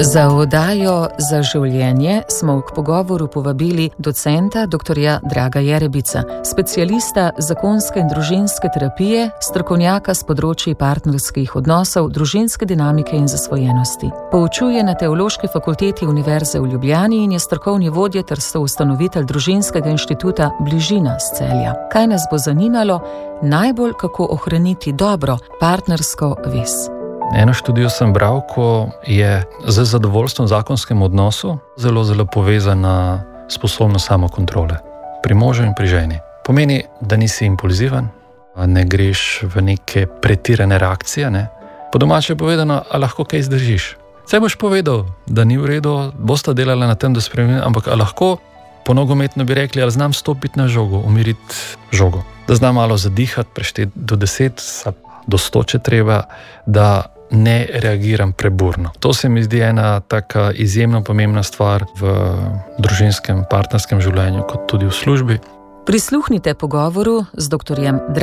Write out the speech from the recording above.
Za oddajo Za življenje smo k pogovoru povabili docenta dr. Draga Jerebica, specialista zakonske in družinske terapije, strokovnjaka s področji partnerskih odnosov, družinske dinamike in zasvojenosti. Poučuje na Teološki fakulteti Univerze v Ljubljani in je strokovni vodja ter soustanovitelj družinskega inštituta Bližina s Celja. Kaj nas bo zanimalo? Najbolj, kako ohraniti dobro partnersko vez. Eno študijo sem bral, ko je z zadovoljstvom v zakonskem odnosu zelo povezana sposobnost samokontrole. Pri možu in pri ženi. Pomeni, da nisi impulziven, ne greš v neke pretirane reakcije, ne? Po domače povedano, a lahko kaj zdržiš. Saj boš povedal, da ni v redu, bosta delala na tem, da spremeni, ampak a lahko, po nogometno bi rekli, ali znam stopiti na žogo, umiriti žogo. Da znam malo zadihati, prešteti do 10, do 100, če treba, da ne reagiram preburno. To se mi zdi ena taka izjemno pomembna stvar v družinskem, partnerskem življenju, kot tudi v službi. Prisluhnite pogovoru z dr.